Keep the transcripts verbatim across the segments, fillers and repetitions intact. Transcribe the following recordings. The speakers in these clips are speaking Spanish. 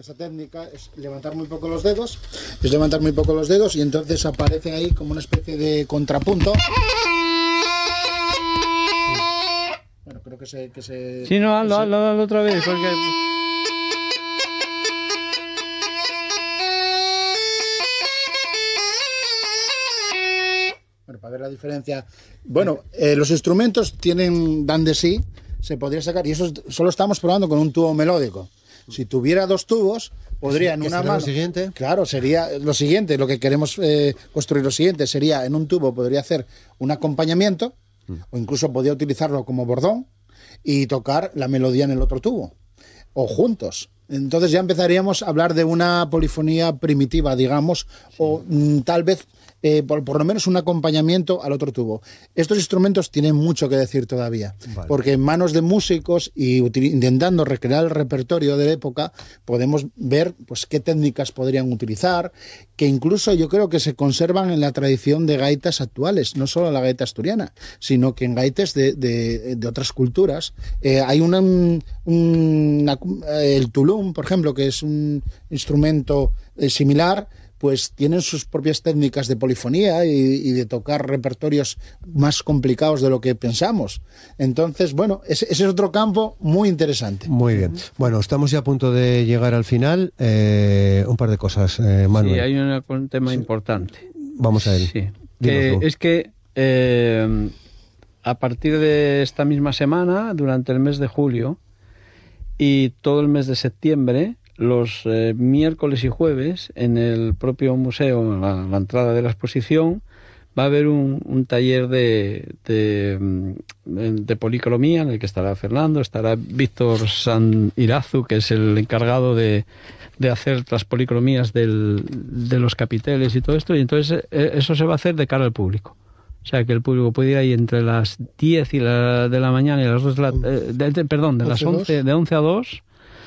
esta técnica es levantar muy poco los dedos, es levantar muy poco los dedos y entonces aparece ahí como una especie de contrapunto. Bueno, creo que se... Que se sí, no, hazlo, hazlo, hazlo otra vez, porque... Bueno, para ver la diferencia... Bueno, eh, los instrumentos tienen, dan de sí, se podría sacar, y eso es, solo estamos probando con un tubo melódico. Si tuviera dos tubos, podría en una mano... lo siguiente? Claro, sería lo siguiente, lo que queremos eh, construir lo siguiente, sería en un tubo, podría hacer un acompañamiento, mm. o incluso podría utilizarlo como bordón, y tocar la melodía en el otro tubo, o juntos. Entonces ya empezaríamos a hablar de una polifonía primitiva, digamos, sí. o mm, tal vez... Eh, por, por lo menos un acompañamiento al otro tubo. Estos instrumentos tienen mucho que decir todavía, vale. porque en manos de músicos y intentando recrear el repertorio de la época, podemos ver pues qué técnicas podrían utilizar, que incluso yo creo que se conservan en la tradición de gaitas actuales, no solo en la gaita asturiana, sino que en gaitas de, de, de otras culturas. Eh, hay una, un, una, el tulum, por ejemplo, que es un instrumento eh, similar, pues tienen sus propias técnicas de polifonía y, y de tocar repertorios más complicados de lo que pensamos. Entonces, bueno, ese, ese es otro campo muy interesante. Muy bien. Bueno, estamos ya a punto de llegar al final. Eh, un par de cosas, eh, Manuel. Sí, hay una, un tema sí. importante. Vamos a él. Sí. Que es que eh, a partir de esta misma semana, durante el mes de julio y todo el mes de septiembre, los eh, miércoles y jueves en el propio museo, la, la entrada de la exposición, va a haber un, un taller de, de, de policromía en el que estará Fernando, estará Víctor San Irazu, que es el encargado de, de hacer las policromías del, de los capiteles y todo esto, y entonces eso se va a hacer de cara al público. O sea, que el público puede ir ahí entre las diez y la, de la mañana y las dos de la... Eh, de, de, perdón, de las once, de once a dos...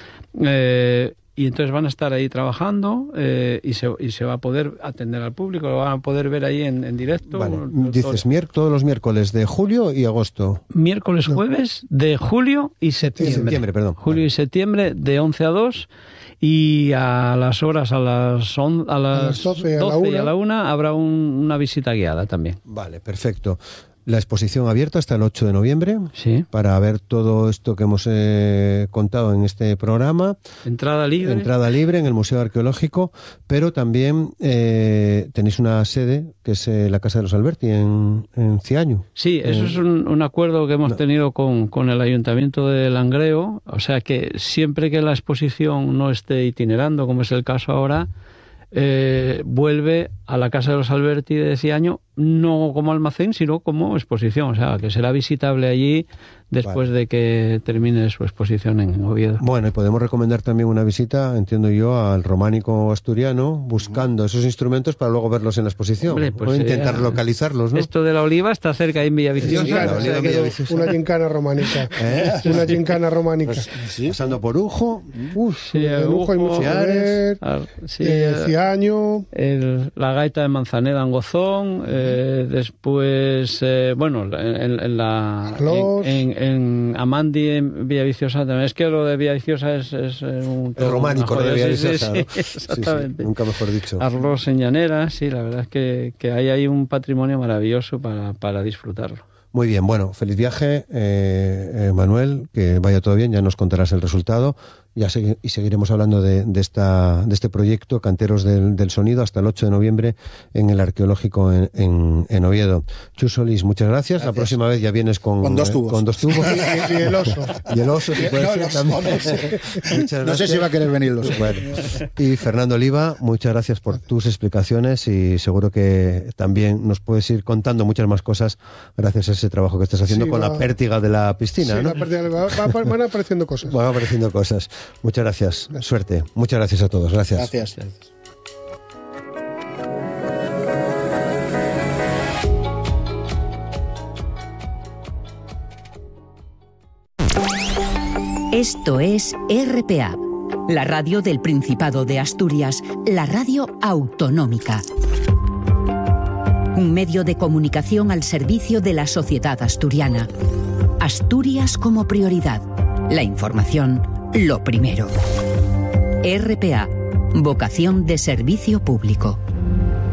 Eh, y entonces van a estar ahí trabajando eh, y, se, y se va a poder atender al público, lo van a poder ver ahí en, en directo. Vale. Dices mier- todos los miércoles de julio y agosto. Miércoles, no. jueves de julio y septiembre. septiembre, perdón. Julio vale. y septiembre de once a dos y a las horas a las, on, a las, a las doce, doce y a la una habrá un, una visita guiada también. Vale, perfecto. La exposición abierta hasta el ocho de noviembre, sí. para ver todo esto que hemos eh, contado en este programa. Entrada libre. Entrada libre en el Museo Arqueológico, pero también eh, tenéis una sede, que es eh, la Casa de los Alberti, en, en Ciaño. Sí, eso eh, es un, un acuerdo que hemos no. tenido con, con el Ayuntamiento de Langreo, o sea que siempre que la exposición no esté itinerando, como es el caso ahora, eh, vuelve a la Casa de los Alberti de Ciaño, no como almacén, sino como exposición, o sea, que será visitable allí después vale. de que termine su exposición en Oviedo. Bueno, y podemos recomendar también una visita, entiendo yo, al románico asturiano, buscando esos instrumentos para luego verlos en la exposición. Hombre, pues o intentar eh, localizarlos, ¿no? Esto de la oliva está cerca ahí en Villaviciosa. Sí, claro, o sea, Villaviciosa. Una gincana románica. ¿Eh? Una gincana románica. Pues, sí. Pasando por Ujo. Uf, sí, en Ujo hay mucho que ver. Sí, eh, Ciaño. El, la gaita de Manzaneda en Gozón. Eh, después, eh, bueno, en, en la... En, en, en Amandi, en Villaviciosa también. Es que lo de Villaviciosa es, es un... El románico de Villaviciosa, sí, ¿no? sí, exactamente. Sí, sí, nunca mejor dicho. Arroz en Llanera, sí, la verdad es que, que hay ahí un patrimonio maravilloso para, para disfrutarlo. Muy bien, bueno, feliz viaje, eh, eh, Manuel, que vaya todo bien, ya nos contarás el resultado. Ya segui- y seguiremos hablando de, de, esta, de este proyecto, Canteros del, del Sonido, hasta el ocho de noviembre en el Arqueológico en, en, en Oviedo. Chus Solís, muchas gracias. gracias. La próxima vez ya vienes con, con dos tubos. Eh, con dos tubos. y, y el oso. Y el oso, si puede ser también. No sé si va a querer venir el oso. Bueno. Y Fernando Oliva, muchas gracias por tus explicaciones y seguro que también nos puedes ir contando muchas más cosas gracias a ese trabajo que estás haciendo sí, con va, la pértiga de la piscina. Sí, ¿no? la pértiga, va, va, van apareciendo cosas. Van apareciendo cosas. Muchas gracias. gracias. Suerte. Muchas gracias a todos. Gracias. Gracias. Esto es R P A, la radio del Principado de Asturias, la radio autonómica. Un medio de comunicación al servicio de la sociedad asturiana. Asturias como prioridad. La información, lo primero. R P A. Vocación de servicio público.